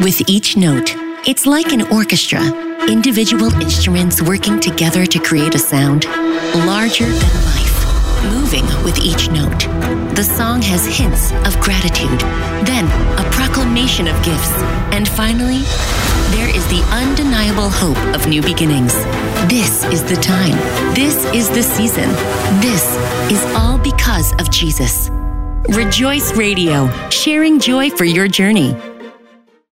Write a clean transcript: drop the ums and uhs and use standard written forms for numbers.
With each note, it's like an orchestra, individual instruments working together to create a sound larger than life, moving with each note. The song has hints of gratitude, then a proclamation of gifts, and finally, there is the undeniable hope of new beginnings. This is the time. This is the season. This is all because of Jesus. Rejoice Radio, sharing joy for your journey.